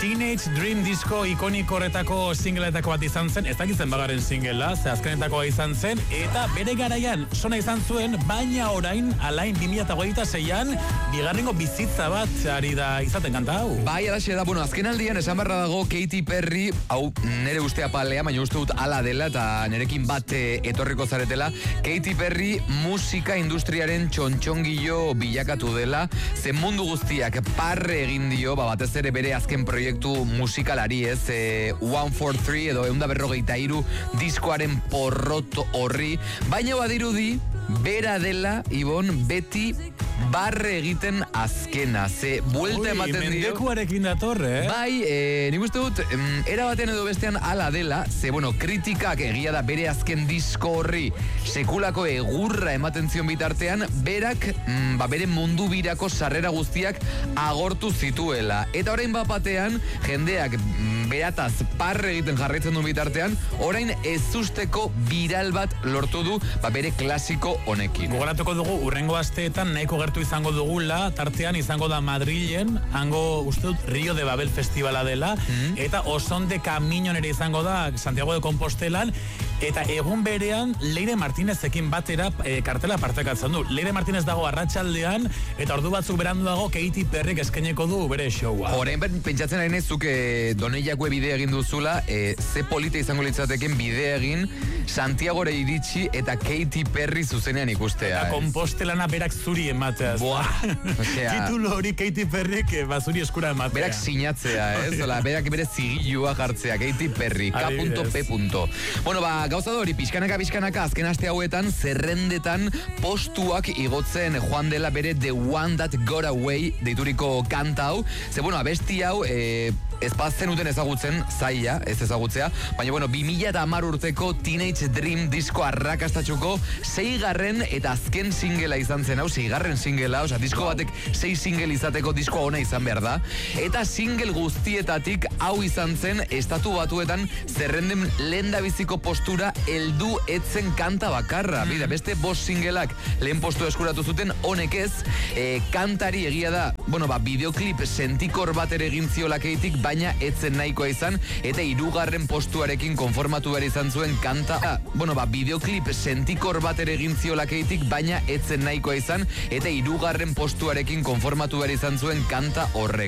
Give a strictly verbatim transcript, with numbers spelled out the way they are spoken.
Teenage Dream disko ikoniko horretako singleetako bat izan zen, ez dakitzen bagaren singlea, ze azkenetakoa izan zen, eta bere garaian sona izan zuen, baina orain, alain bi mila hogeita seian, bigarrengo bizitza bat ari da izaten kanta hau. Bai, alaxe da, bueno, azken aldian esan barra dago Katy Perry, hau nere ustea palea, baina uste dut ala dela, eta nerekin bat etorriko zaretela, Katy Perry musika industriaren txontxongillo bilakatu dela, ze mundu guztiak parre egin dio, ba, batez ere bere azken proiektu musikalari, ez, e, one four three edo eunda berrogeita iru diskoaren porrot horri, baina badirudi bera dela, Ibon, beti barre egiten azkena, ze buelta ematen dio. Mendekuarekin dator, eh? Bai, e, nik uste dut, em, era batean edo bestean ala dela, ze, bueno, kritikak egia da bere azken disko horri sekulako egurra ematen zion bitartean, berak, mm, ba, bere mundu birako sarrera guztiak agortu zituela. Eta orain bat batean, jendeak mm, berataz parre egiten jarraitzen du bitartean, orain ezusteko viral bat lortu du, ba, bere klasiko honekin. Gogoratuko dugu, urrengo asteetan nahiko gertu izango dugula, tartean izango da Madrilen, hango uste dut Rio de Babel festivala dela, mm-hmm. eta Oson de Camino ere izango da Santiago de Compostelan, eta egun berean Leire Martinezekin batera e, kartela partekatzen du. Leire Martinez dago arratsaldean, eta ordu batzuk berandu dago Katy Perryk eskaineko du bere showa. Horein pentsatzen ari nezuk e, Doneiakue bidea egin duzula, e, ze polita izango litzateken bidea egin Santiagora iritsi eta Katy Perry zuzenean ikustea. Eta Compostelana berak zuri ematea. Boa, osea... Titulo hori Katy Perryk e, bazuri eskura ematea. Berak sinatzea, ez? Ola, berak bere zigilua jartzea, Katy Perry, K P. Bueno, ba, gauza da hori, pixkanaka, pixkanaka, azken aste hauetan, zerrendetan postuak igotzen joan dela bere The One That Got Away deituriko kanta hau. Ze, bueno, abesti hau, e, ez pazten uten ezagutzen, zaila, ez ezagutzea, baina, bueno, bi mila hamar urteko Teenage Dream disko arrakastatxuko seigarren eta azken singela izan zen hau, seigarren singela, oza, disko batek sei single izateko diskoa ona izan behar da, eta single guztietatik hau izan zen estatu batuetan zerrenden lehendabiziko postura heldu etzen kanta bakarra. Mm. Bida, beste bost singleak lehen postu eskuratu zuten, honek ez, e, kantari egia da, bueno, ba, videoklip sentikor bat ere egin ziola Katyk, baina etzen nahikoa izan, eta hirugarren postuarekin konformatu behar izan zuen kanta, ah, bueno, ba, videoklip sentikor bat ere egin ziola Katyk, baina etzen nahikoa izan, eta hirugarren postuarekin konformatu behar izan zuen kanta horrek.